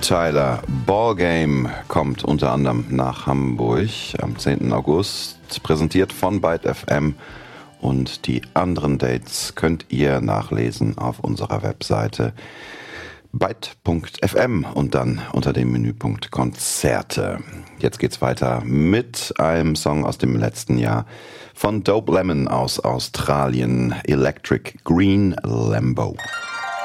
Tyler. Ballgame kommt unter anderem nach Hamburg am 10. August, präsentiert von Byte FM. Und die anderen Dates könnt ihr nachlesen auf unserer Webseite byte.fm und dann unter dem Menüpunkt Konzerte. Jetzt geht's weiter mit einem Song aus dem letzten Jahr von Dope Lemon aus Australien, Electric Green Lambo.